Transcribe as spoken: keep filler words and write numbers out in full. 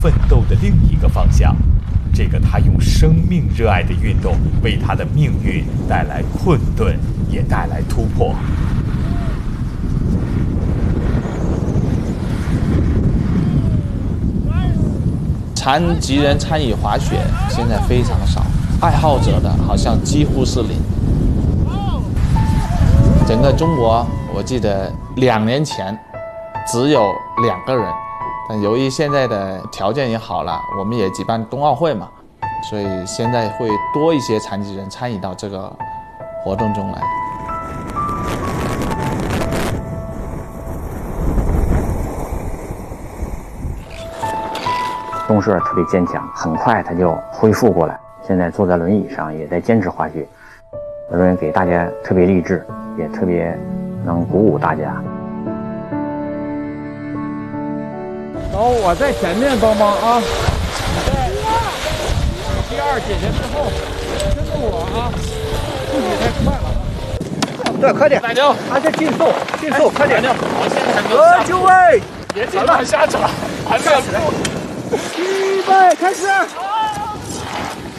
奋斗的另一个方向。这个他用生命热爱的运动，为他的命运带来困顿，也带来突破。 残疾人参与滑雪现在非常少，爱好者的好像几乎是零。整个中国，我记得两年前只有两个人，但由于现在的条件也好了，我们也举办冬奥会嘛，所以现在会多一些残疾人参与到这个活动中来。 东社特别坚强，很快他就恢复过来。现在坐在轮椅上，也在坚持滑雪。我认为给大家特别励志，也特别能鼓舞大家。 然后我在前面帮忙啊！你在第二姐姐之后，跟着我啊！不许太快了。对，快点！奶牛，还是竞速，竞速，快点！好，现在还没有下。就位，别紧张，下场，还没有。预备，开始！